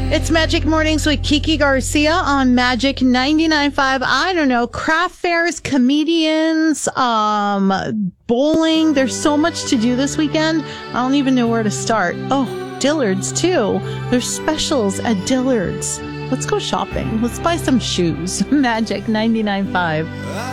It's Magic Mornings with Kiki Garcia on Magic 99.5. I don't know, craft fairs, comedians, bowling. There's so much to do this weekend. I don't even know where to start. Oh, Dillard's too. There's specials at Dillard's. Let's go shopping. Let's buy some shoes. Magic 99.5.